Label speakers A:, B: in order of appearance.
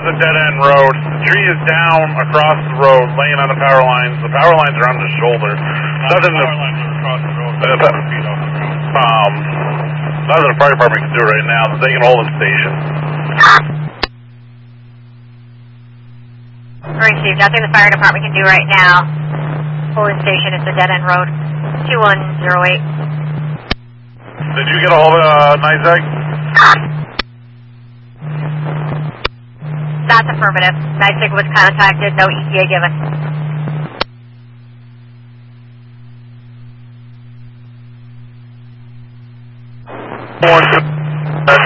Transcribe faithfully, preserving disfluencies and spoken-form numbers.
A: The dead end road. The tree is down across the road, laying on the power lines. The power lines are on the shoulder. Nothing
B: the
A: to,
B: power lines are across the road.
A: Uh, that,
B: feet off the ground.
A: um, nothing the fire department can do right now. So they can hold them stationed.
C: Received. Nothing the fire department can do right now. Holding station is the dead end road. two one zero eight.
A: Did you get a hold of uh, NYSEG?
C: That's affirmative. NYSEG was contacted. No E T A given.